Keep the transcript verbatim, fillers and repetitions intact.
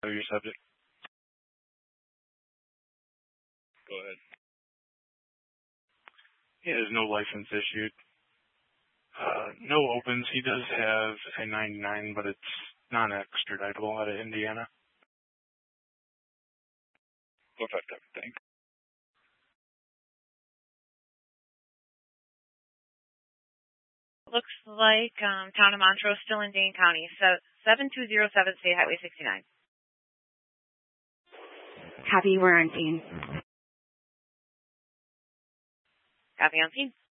Know your subject. Go ahead. He has no license issued. Uh, no opens. He does have a ninety-nine, but it's non-extraditable out of Indiana. four five seven, thanks. Looks like um, Town of Montrose still in Dane County. So seven two zero seven State Highway sixty-nine. Copy, we're on scene. Copy on scene.